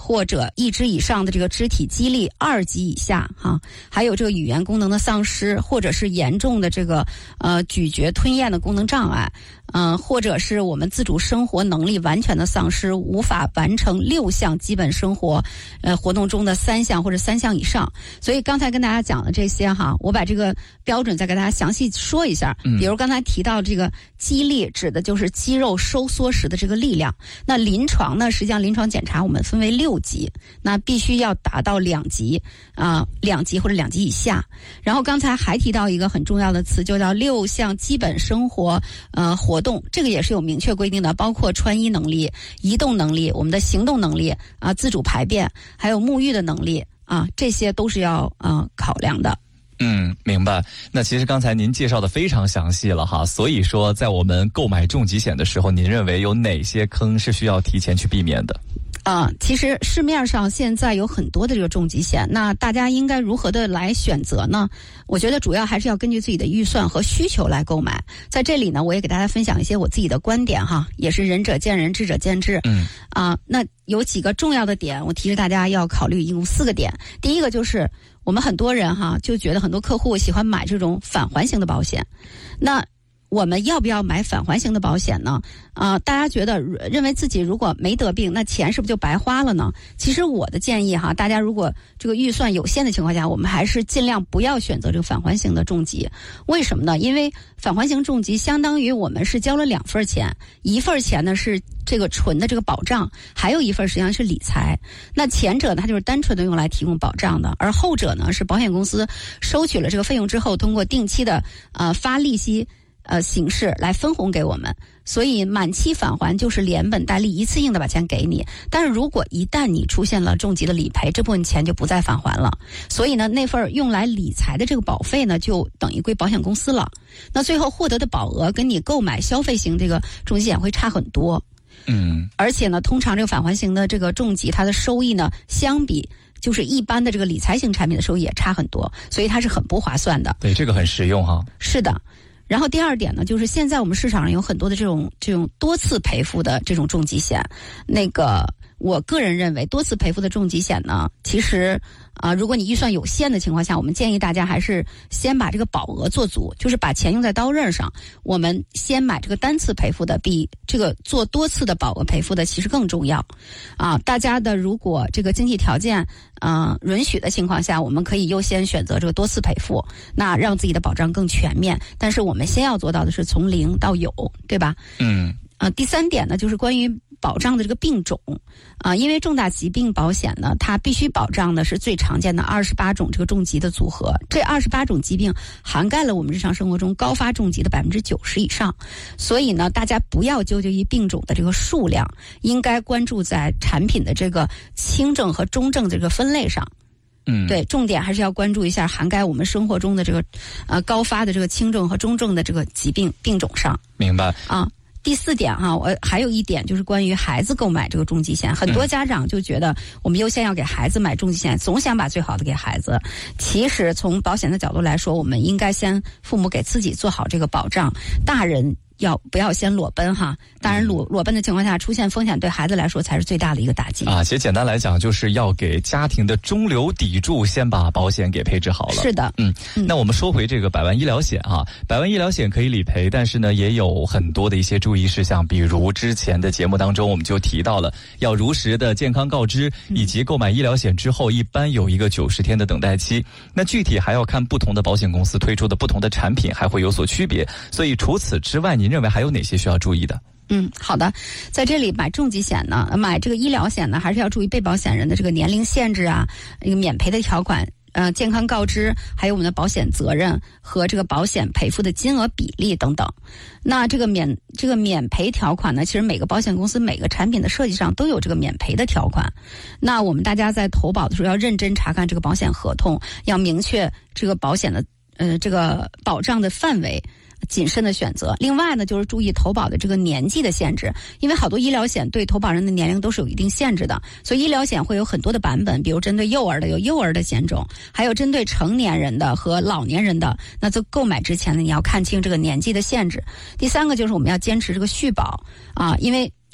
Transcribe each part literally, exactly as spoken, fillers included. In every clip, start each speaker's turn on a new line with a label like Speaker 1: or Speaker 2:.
Speaker 1: 或者一只以上的这个肢体肌力二级以下哈，还有这个语言功能的丧失，或者是严重的这个呃咀嚼吞咽的功能障碍，嗯、呃，或者是我们自主生活能力完全的丧失，无法完成六项基本生活呃活动中的三项或者三项以上。所以刚才跟大家讲的这些哈，我把这个标准再给大家详细说一下。比如刚才提到这个肌力，指的就是肌肉收缩时的这个力量。那临床呢，实际上临床检查我们分为六级，那必须要达到两级啊、呃，两级或者两级以下。然后刚才还提到一个很重要的词，就叫六项基本生活呃活动，这个也是有明确规定的，包括穿衣能力、移动能力、我们的行动能力啊、呃、自主排便，还有沐浴的能力啊，这些都是要呃考量的。
Speaker 2: 嗯，明白。那其实刚才您介绍的非常详细了哈，所以说在我们购买重疾险的时候，您认为有哪些坑是需要提前去避免的？
Speaker 1: 啊、呃，其实市面上现在有很多的这个重疾险，那大家应该如何的来选择呢？我觉得主要还是要根据自己的预算和需求来购买。在这里呢，我也给大家分享一些我自己的观点哈，也是仁者见仁，智者见智。嗯，啊、呃，那有几个重要的点，我提示大家要考虑，一共四个点。第一个就是我们很多人哈就觉得很多客户喜欢买这种返还型的保险，那我们要不要买返还型的保险呢？啊、呃，大家觉得认为自己如果没得病，那钱是不是就白花了呢？其实我的建议哈，大家如果这个预算有限的情况下，我们还是尽量不要选择这个返还型的重疾。为什么呢？因为返还型重疾相当于我们是交了两份钱，一份钱呢是这个纯的这个保障，还有一份实际上是理财。那前者呢，它就是单纯的用来提供保障的，而后者呢是保险公司收取了这个费用之后，通过定期的呃发利息呃形式来分红给我们。所以满期返还就是连本带利一次性的把钱给你，但是如果一旦你出现了重疾的理赔，这部分钱就不再返还了。所以呢，那份用来理财的这个保费呢，就等于归保险公司了。那最后获得的保额跟你购买消费型这个重疾险会差很多。
Speaker 2: 嗯，
Speaker 1: 而且呢，通常这个返还型的这个重疾，它的收益呢，相比就是一般的这个理财型产品的收益也差很多，所以它是很不划算的。
Speaker 2: 对，这个很实用哈。
Speaker 1: 是的。然后第二点呢，就是现在我们市场上有很多的这种这种多次赔付的这种重疾险，那个我个人认为多次赔付的重疾险呢，其实啊、呃，如果你预算有限的情况下，我们建议大家还是先把这个保额做足，就是把钱用在刀刃上。我们先买这个单次赔付的，比这个做多次的保额赔付的其实更重要。啊，大家的如果这个经济条件呃允许的情况下，我们可以优先选择这个多次赔付，那让自己的保障更全面。但是我们先要做到的是从零到有，对吧？
Speaker 2: 嗯。
Speaker 1: 呃，第三点呢，就是关于保障的这个病种啊、呃，因为重大疾病保险呢，它必须保障的是最常见的二十八种这个重疾的组合。这二十八种疾病涵盖了我们日常生活中高发重疾的百分之九十以上。所以呢，大家不要纠结于病种的这个数量，应该关注在产品的这个轻症和中症这个分类上。
Speaker 2: 嗯，
Speaker 1: 对，重点还是要关注一下涵盖我们生活中的这个呃高发的这个轻症和中症的这个疾病病种上。
Speaker 2: 明白
Speaker 1: 啊。第四点哈，我还有一点就是关于孩子购买这个重疾险，很多家长就觉得我们优先要给孩子买重疾险，总想把最好的给孩子。其实从保险的角度来说，我们应该先父母给自己做好这个保障，大人要不要先裸奔哈？当然裸裸奔的情况下出现风险，对孩子来说才是最大的一个打击
Speaker 2: 啊。其实简单来讲，就是要给家庭的中流砥柱先把保险给配置好了。
Speaker 1: 是的，
Speaker 2: 嗯，那我们说回这个百万医疗险哈，百万医疗险可以理赔，但是呢也有很多的一些注意事项，比如之前的节目当中我们就提到了要如实的健康告知，以及购买医疗险之后一般有一个九十天的等待期。那具体还要看不同的保险公司推出的不同的产品还会有所区别，所以除此之外，您认为还有哪些需要注意的？
Speaker 1: 嗯，好的，在这里买重疾险呢，买这个医疗险呢，还是要注意被保险人的这个年龄限制啊，一个免赔的条款，呃，健康告知，还有我们的保险责任和这个保险赔付的金额比例等等。那这个免这个免赔条款呢，其实每个保险公司每个产品的设计上都有这个免赔的条款。那我们大家在投保的时候要认真查看这个保险合同，要明确这个保险的呃这个保障的范围。谨慎的选择。另外呢，就是注意投保的这个年纪的限制，因为好多医疗险对投保人的年龄都是有一定限制的，所以医疗险会有很多的版本，比如针对幼儿的有幼儿的险种，还有针对成年人的和老年人的。那在购买之前呢，你要看清这个年纪的限制。第三个就是我们要坚持这个续保啊，因为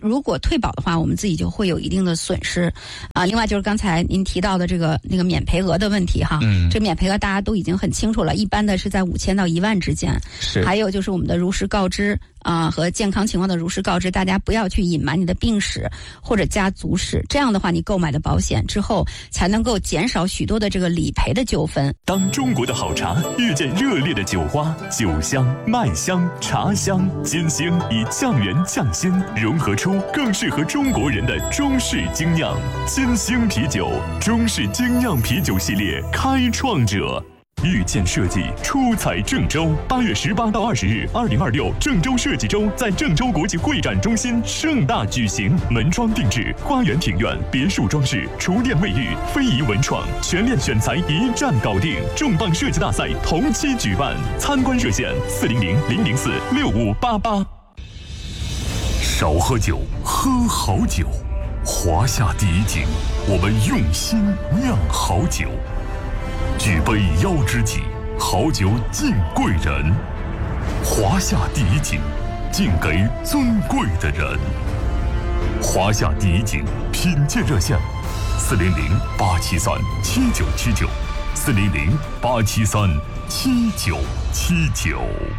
Speaker 1: 如果退保的话，我们自己就会有一定的损失啊。另外就是刚才您提到的这个那个免赔额的问题哈，嗯，这免赔额大家都已经很清楚了，一般的是在五千到一万之间。
Speaker 2: 是，
Speaker 1: 还有就是我们的如实告知啊、呃、和健康情况的如实告知，大家不要去隐瞒你的病史或者家族史，这样的话你购买的保险之后才能够减少许多的这个理赔的纠纷。
Speaker 3: 当中国的好茶遇见热烈的酒花，酒香、麦香、茶香，金星以酱园匠心融合出更适合中国人的中式精酿。金星啤酒，中式精酿啤酒系列开创者。遇见设计出彩郑州，八月十八到二十日，二零二六郑州设计周在郑州国际会展中心盛大举行，门窗定制、花园庭院、别墅装饰、厨电卫浴、非遗文创，全链选材一站搞定。重磅设计大赛同期举办，参观热线四零零零零四六五八八。少喝酒，喝好酒。华夏第一景，我们用心酿好酒。举杯邀知己，好酒敬贵人。华夏第一景，敬给尊贵的人。华夏第一景品鉴热线：四零零八七三七九七九，四零零八七三七九七九。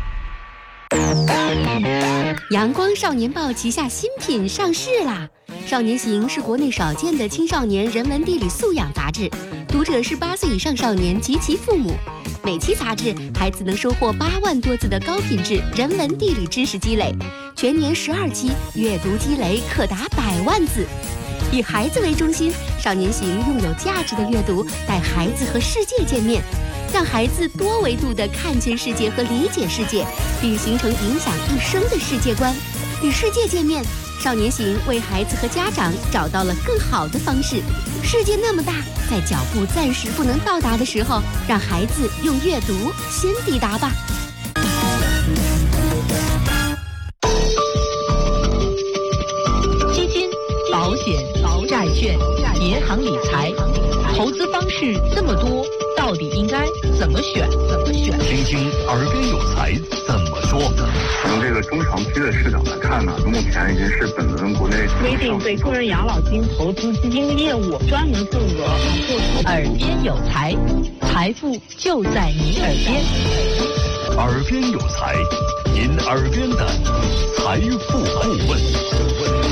Speaker 4: 阳光少年报旗下新品上市啦！少年行是国内少见的青少年人文地理素养杂志，读者是八岁以上少年及其父母。每期杂志，孩子能收获八万多字的高品质人文地理知识积累，全年十二期，阅读积累可达百万字。以孩子为中心，少年行用有价值的阅读带孩子和世界见面，让孩子多维度地看见世界和理解世界，并形成影响一生的世界观。与世界见面，少年行为孩子和家长找到了更好的方式。世界那么大，在脚步暂时不能到达的时候，让孩子用阅读先抵达吧。
Speaker 5: 基金、保险、债券、银行理财，投资方式这么多，到底应该怎么选？怎么选？
Speaker 3: 听听耳边有财怎么说。
Speaker 6: 从这个中长期的视角来看呢，目前已经是本轮国内
Speaker 7: 规定对个人养老金投资基金业务专门份额做投。
Speaker 5: 耳边有财，财富就在你耳边。
Speaker 3: 耳边有财，您耳边的财富顾问。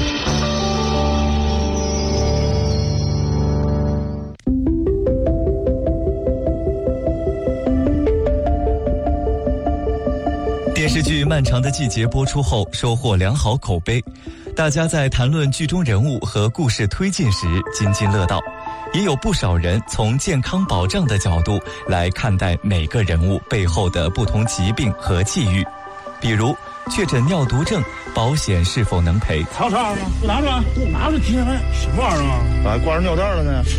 Speaker 2: 电视剧《漫长的季节》播出后收获良好口碑，大家在谈论剧中人物和故事推进时津津乐道，也有不少人从健康保障的角度来看待每个人物背后的不同疾病和际遇，比如确诊尿毒症，保险是否能赔？
Speaker 8: 曹操吗？拿着，拿着贴来，什么玩意儿啊？
Speaker 6: 咋挂上尿袋了呢？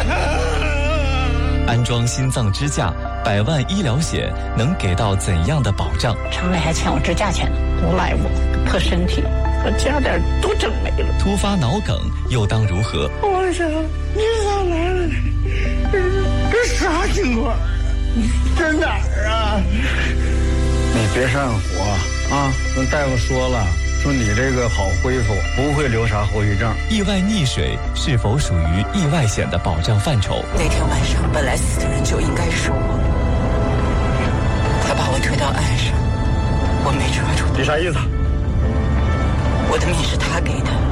Speaker 2: 安装心脏支架，百万医疗险能给到怎样的保障？
Speaker 7: 厂里还欠我支架钱呢，都赖我，破身体，把家点都整没了。
Speaker 2: 突发脑梗又当如何？
Speaker 8: 我说你咋来了？这啥情况？这哪儿啊？
Speaker 6: 你别上火啊！跟大夫说了，说你这个好恢复，不会留啥后遗症。
Speaker 2: 意外溺水是否属于意外险的保障范畴？
Speaker 9: 那天晚上本来死的人就应该是我，他把我推到岸上，我没抓住。
Speaker 6: 你啥意思？
Speaker 9: 我的命是他给的，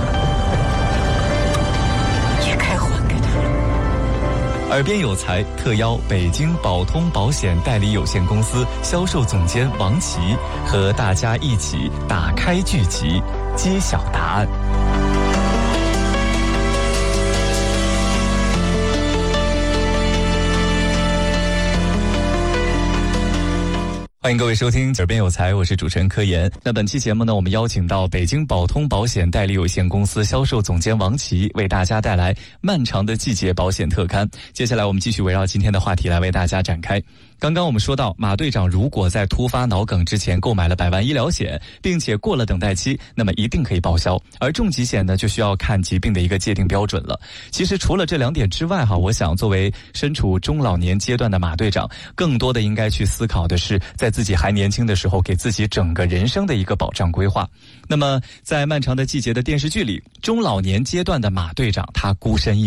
Speaker 9: 也该还给他了。
Speaker 2: 耳边有财特邀北京保通保险代理有限公司销售总监王琦，和大家一起打开剧集，揭晓答案。欢迎各位收听耳边有财，我是主持人柯岩。那本期节目呢，我们邀请到北京保通保险代理有限公司销售总监王琦，为大家带来漫长的季节保险特刊。接下来我们继续围绕今天的话题来为大家展开。刚刚我们说到，马队长如果在突发脑梗之前购买了百万医疗险，并且过了等待期，那么一定可以报销。而重疾险呢，就需要看疾病的一个界定标准了。其实除了这两点之外哈，我想作为身处中老年阶段的马队长，更多的应该去思考的是，在在自己还年轻的时候给自己整个人生的一个保障规划。那么在漫长的季节的电视剧里，中老年阶段的马队长他孤身一